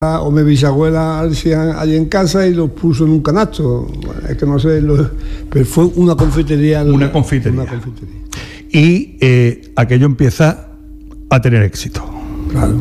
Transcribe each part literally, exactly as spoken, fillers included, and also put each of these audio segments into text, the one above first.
o mi bisabuela hacían allí en casa y los puso en un canasto. Es que no sé, lo, pero fue una confitería. Una confitería. Una confitería. Y eh, aquello empieza a tener éxito. Claro.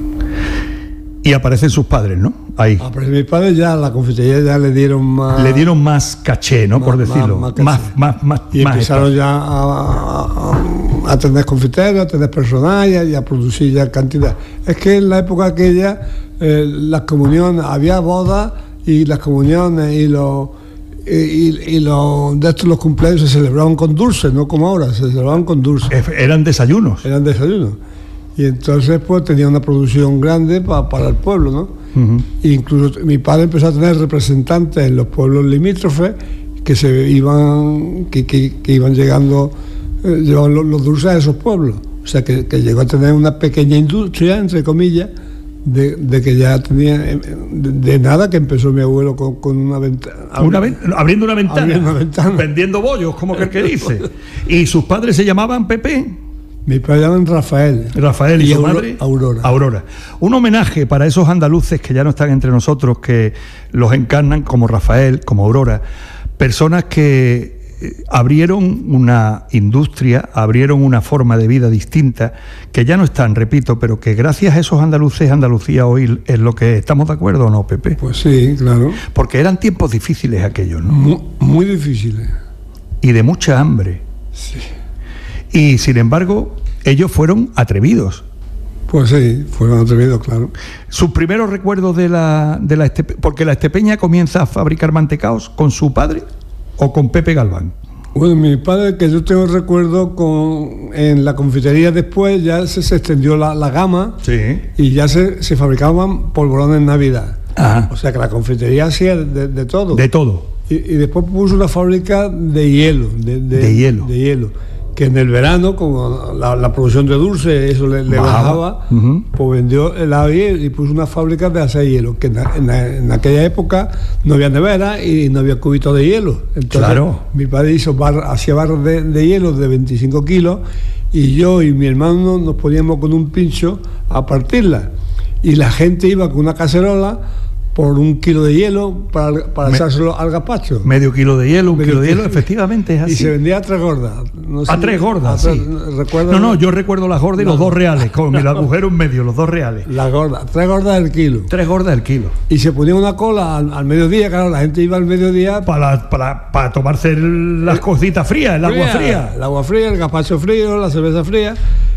Y aparecen sus padres, ¿no? Ahí. Aparecen mis padres, ya la confitería ya le dieron más... Le dieron más caché, ¿no? Más, por decirlo. Más, más, más, más, más, y más empezaron espacio. ya a, a, a tener confiteros, a tener personal y a, y a producir ya cantidad. Es que en la época aquella, eh, las comuniones, había bodas y las comuniones y los... Y, y, y los de estos los cumpleaños se celebraban con dulces, no como ahora, se celebraban con dulces. Eran desayunos. Eran desayunos. Y entonces pues tenía una producción grande pa, para el pueblo, ¿no? Uh-huh. Incluso mi padre empezó a tener representantes en los pueblos limítrofes que se iban, que, que, que iban llegando, eh, llevaban los, los dulces a esos pueblos. O sea que, que llegó a tener una pequeña industria, entre comillas, De, de que ya tenía de, de nada que empezó mi abuelo con, con una ventana una ven, abriendo una ventana, abriendo una ventana vendiendo bollos, como que el que dice. Y sus padres se llamaban Pepe. Mi padre llamaban Rafael. Rafael y, y su Auro, madre Aurora. Aurora. Un homenaje para esos andaluces que ya no están entre nosotros, que los encarnan como Rafael, como Aurora, personas que abrieron una industria, abrieron una forma de vida distinta, que ya no están, repito, pero que gracias a esos andaluces, Andalucía hoy es lo que estamos de acuerdo, ¿o no, Pepe? Pues sí, claro. Porque eran tiempos difíciles aquellos, ¿no? Muy, muy difíciles. Y de mucha hambre. Sí. Y sin embargo, ellos fueron atrevidos. Pues sí, fueron atrevidos, claro. Sus primeros recuerdos de la, de la Estepe... porque la Estepeña comienza a fabricar mantecaos con su padre o con Pepe Galván. Bueno, mi padre, que yo tengo recuerdo con en la confitería después ya se, se extendió la, la gama, sí, y ya se, se fabricaban polvorones en Navidad. Ajá. O sea que la confitería hacía de, de todo. De todo. Y, y después puso una fábrica de hielo. De, de, de hielo. De hielo. Que en el verano, como la, la producción de dulce, eso le, le bajaba, uh-huh. Pues vendió helado y, y puso una fábrica de hacer hielo, que en, en, en aquella época no había nevera y no había cubitos de hielo. Entonces, claro. Mi padre hizo bar, hacía barras de, de hielo de veinticinco kilos y yo y mi hermano nos poníamos con un pincho a partirla. Y la gente iba con una cacerola por un kilo de hielo para, para Me, echárselo al gazpacho. Medio kilo de hielo, un medio kilo de hielo, efectivamente es así. Y se vendía a tres gordas. No sé, a tres gordas, a tres, sí. ¿Recuerdas? No, no, yo recuerdo las gordas y no. Los dos reales, con el agujero en medio, los dos reales. Las gordas, tres gordas del kilo. Tres gordas del kilo. Y se ponía una cola al, al mediodía, claro, la gente iba al mediodía... Para, para, para tomarse las cositas frías, el agua fría. El agua fría, el gazpacho frío, la cerveza fría.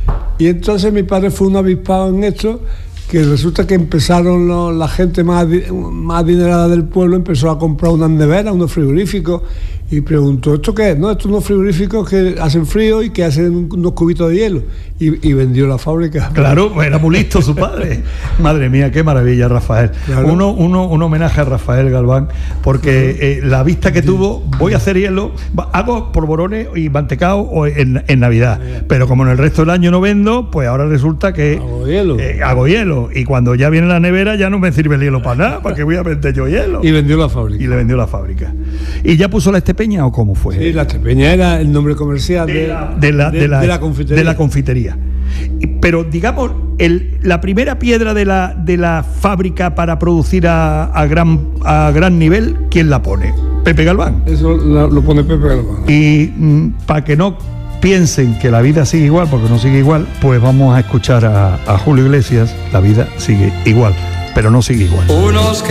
Y entonces mi padre fue un avispado en esto, que resulta que empezaron los, la gente más, más adinerada del pueblo empezó a comprar unas neveras, unos frigoríficos, y preguntó, ¿esto qué es? No, estos unos frigoríficos que hacen frío y que hacen unos cubitos de hielo. Y, y vendió la fábrica. Claro, era muy listo su padre. Madre mía, qué maravilla, Rafael. Claro. Uno, uno, un homenaje a Rafael Galván, porque eh, la vista que sí. tuvo, voy a hacer hielo, hago polvorones y mantecao en, en Navidad, sí. pero como en el resto del año no vendo, pues ahora resulta que hago hielo. Eh, hago hielo. Y cuando ya viene la nevera ya no me sirve el hielo para nada, ¿para qué voy a vender yo hielo? Y vendió la fábrica. Y le vendió la fábrica. ¿Y ya puso la Estepeña o cómo fue? Sí, la Estepeña era el nombre comercial de, de, la, de, la, de, de, la, de la confitería. De la confitería. Pero digamos, el, la primera piedra de la, de la fábrica para producir a, a, gran, a gran nivel, ¿quién la pone? Pepe Galván. Eso la, lo pone Pepe Galván. Y mm, para que no piensen que la vida sigue igual, porque no sigue igual, pues vamos a escuchar a, a Julio Iglesias. La vida sigue igual, pero no sigue igual. Unos que